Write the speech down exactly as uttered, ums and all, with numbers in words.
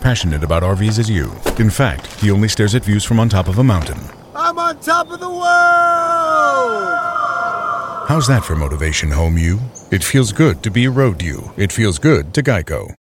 passionate about R Vs as you. In fact, he only stares at views from on top of a mountain. I'm on top of the world! How's that for motivation, home you? It feels good to be a road you. It feels good to Geico.